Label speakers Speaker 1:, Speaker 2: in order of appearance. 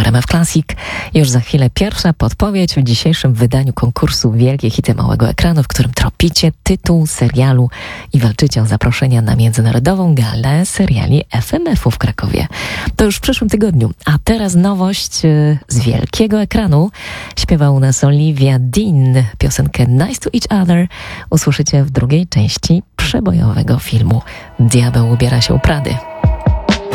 Speaker 1: RMF Classic. Już za chwilę pierwsza podpowiedź w dzisiejszym wydaniu konkursu Wielkie Hity Małego Ekranu, w którym tropicie tytuł serialu i walczycie o zaproszenia na międzynarodową galę seriali FMF-u w Krakowie. To już w przyszłym tygodniu. A teraz nowość z wielkiego ekranu. Śpiewa u nas Olivia Dean piosenkę Nice to Each Other. Usłyszycie w drugiej części przebojowego filmu Diabeł ubiera się u Prady.